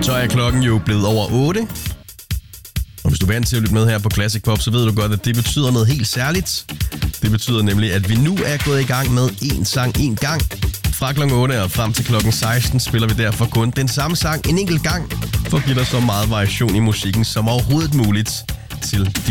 Så er klokken jo blevet over 8. Og hvis du er vant til at lytte med her på Classic Pop, så ved du godt, at det betyder noget helt særligt. Det betyder nemlig, at vi nu er gået i gang med en sang en gang. Fra klokken 8 og frem til klokken 16 spiller vi derfor kun den samme sang en enkelt gang, for at give dig så meget variation i musikken som overhovedet muligt til